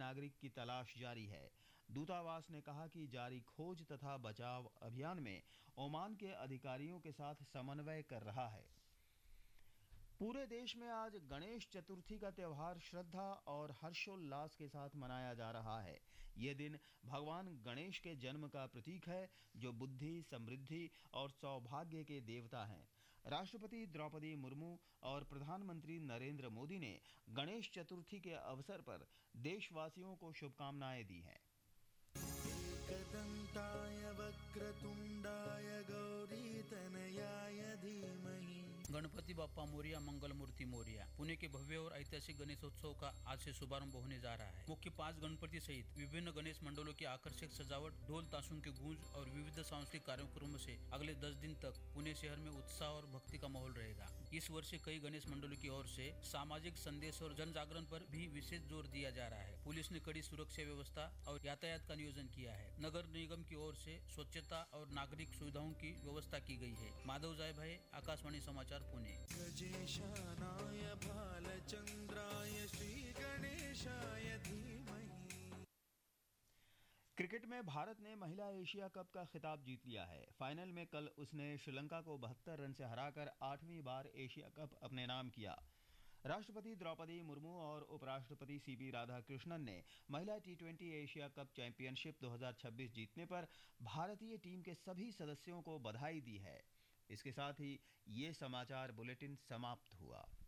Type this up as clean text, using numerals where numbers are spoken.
नागरिक की तलाश जारी है। दूतावास ने कहा कि जारी खोज तथा बचाव अभियान में ओमान के अधिकारियों के साथ समन्वय कर रहा है। पूरे देश में आज गणेश चतुर्थी का त्यौहार श्रद्धा और हर्षोल्लास के साथ मनाया जा रहा है। ये दिन भगवान गणेश के जन्म का प्रतीक है, जो बुद्धि, समृद्धि और सौभाग्य के देवता हैं। राष्ट्रपति द्रौपदी मुर्मू और प्रधानमंत्री नरेंद्र मोदी ने गणेश चतुर्थी के अवसर पर देशवासियों को शुभकामनाएं दी हैं। एकदन्ताय वक्रतुंडाय गौरीतनयाय धीमहि। गणपति बाप्पा मोरिया, मंगल मूर्ति मोरिया। पुणे के भव्य और ऐतिहासिक गणेशोत्सव का आज से शुभारंभ होने जा रहा है। मुख्य 5 गणपति सहित विभिन्न गणेश मंडलों की आकर्षक सजावट, ढोल ताशों की गूंज और विविध सांस्कृतिक कार्यक्रमों से अगले 10 दिन तक पुणे शहर में उत्साह और भक्ति का माहौल रहेगा। इस वर्ष कई गणेश मंडलों की ओर से सामाजिक संदेश और जन जागरण पर भी विशेष जोर दिया जा रहा है। पुलिस ने कड़ी सुरक्षा व्यवस्था और यातायात का नियोजन किया है। नगर निगम की ओर से स्वच्छता और नागरिक सुविधाओं की व्यवस्था की गई है। माधव जाय भाई, आकाशवाणी समाचार, पुणे। गजेशानाय भालचंद्राय श्री गणेशाय धीमहि। क्रिकेट में भारत ने महिला एशिया कप का खिताब जीत लिया है। फाइनल में कल उसने श्रीलंका को 72 रन से हराकर 8वीं बार एशिया कप अपने नाम किया। राष्ट्रपति द्रौपदी मुर्मू और उपराष्ट्रपति सीपी राधाकृष्णन ने महिला टी20 एशिया कप चैंपियनशिप 2026 जीतने पर भारतीय टीम के सभी सदस्यों को बधाई दी है। इसके साथ ही ये समाचार बुलेटिन समाप्त हुआ।